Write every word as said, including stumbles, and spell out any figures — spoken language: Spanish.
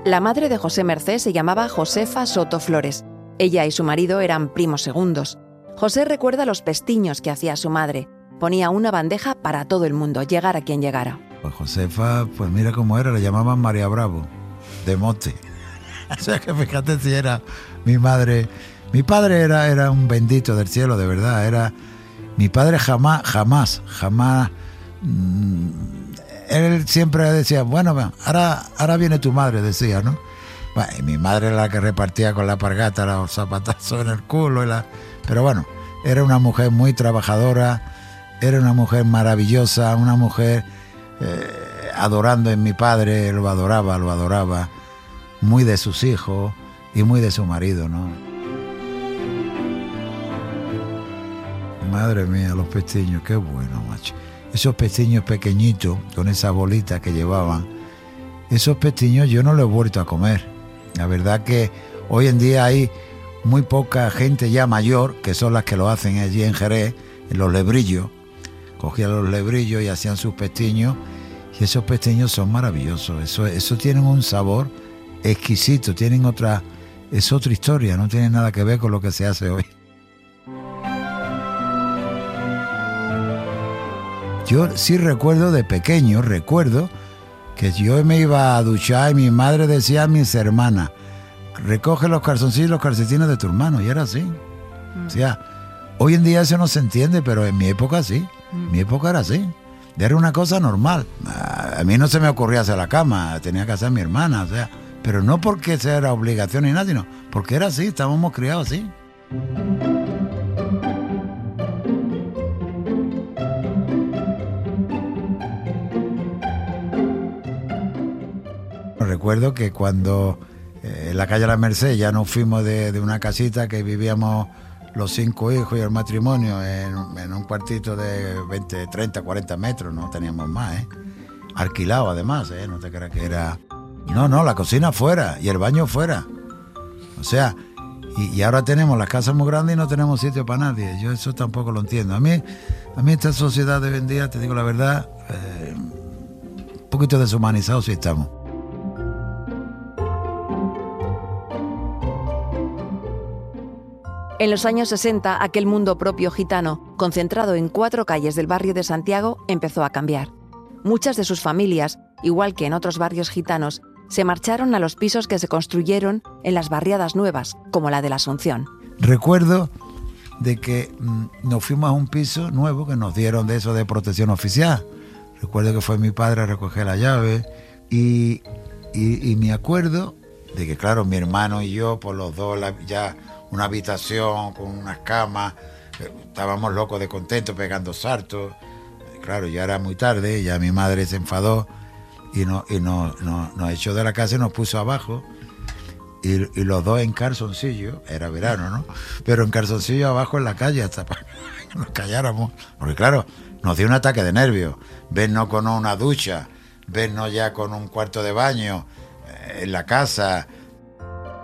La madre de José Mercé se llamaba Josefa Soto Flores. Ella y su marido eran primos segundos. José recuerda los pestiños que hacía su madre. Ponía una bandeja para todo el mundo, llegara quien llegara. Pues Josefa, pues mira cómo era, le llamaban María Bravo, de mote. O sea que fíjate si era mi madre. Mi padre era, era un bendito del cielo, de verdad. Era mi padre jamás, jamás, jamás. Mmm, él siempre decía, bueno, ahora, ahora viene tu madre, decía, ¿no? Bueno, y mi madre era la que repartía con la alpargata los zapatazos en el culo. Y la... Pero bueno, era una mujer muy trabajadora, era una mujer maravillosa, una mujer eh, adorando en mi padre, lo adoraba, lo adoraba, muy de sus hijos y muy de su marido, ¿no? Madre mía, los pestiños, qué bueno, macho. Esos pestiños pequeñitos, con esa bolita que llevaban, esos pestiños yo no los he vuelto a comer. La verdad que hoy en día hay muy poca gente ya mayor, que son las que lo hacen allí en Jerez, en los lebrillos. Cogían los lebrillos y hacían sus pestiños, y esos pestiños son maravillosos. Eso, eso tienen un sabor exquisito, tienen otra, es otra historia, no tiene nada que ver con lo que se hace hoy. Yo sí recuerdo de pequeño, recuerdo que yo me iba a duchar y mi madre decía a mis hermanas, recoge los calzoncillos y los calcetines de tu hermano, y era así. Mm. O sea, hoy en día eso no se entiende, pero en mi época sí. Mm. Mi época era así. Era una cosa normal. A mí no se me ocurría hacer la cama, tenía que hacer mi hermana, o sea, pero no porque sea era obligación ni nada, sino porque era así, estábamos criados así. Recuerdo que cuando eh, en la calle La Merced ya nos fuimos de, de una casita que vivíamos los cinco hijos y el matrimonio en, en un cuartito de veinte, treinta, cuarenta metros, no teníamos más, ¿eh? Alquilado además, ¿eh? No te creas que era... No, no, la cocina fuera y el baño fuera. O sea, y, y ahora tenemos las casas muy grandes y no tenemos sitio para nadie. Yo eso tampoco lo entiendo. A mí, a mí esta sociedad de hoy en día, te digo la verdad, eh, un poquito deshumanizados sí estamos. En los años sesenta, aquel mundo propio gitano, concentrado en cuatro calles del barrio de Santiago, empezó a cambiar. Muchas de sus familias, igual que en otros barrios gitanos, se marcharon a los pisos que se construyeron en las barriadas nuevas, como la de la Asunción. Recuerdo de que mmm, nos fuimos a un piso nuevo que nos dieron de eso de protección oficial. Recuerdo que fue mi padre a recoger la llave y, y, y me acuerdo de que, claro, mi hermano y yo, por los dos, la, ya... una habitación con unas camas, estábamos locos de contentos pegando saltos. Claro, ya era muy tarde, ya mi madre se enfadó y, no, y no, no, nos echó de la casa y nos puso abajo, y, y los dos en calzoncillo, era verano, ¿no? Pero en calzoncillo abajo en la calle hasta para que nos calláramos, porque claro, nos dio un ataque de nervios, vernos con una ducha, vernos ya con un cuarto de baño eh, en la casa,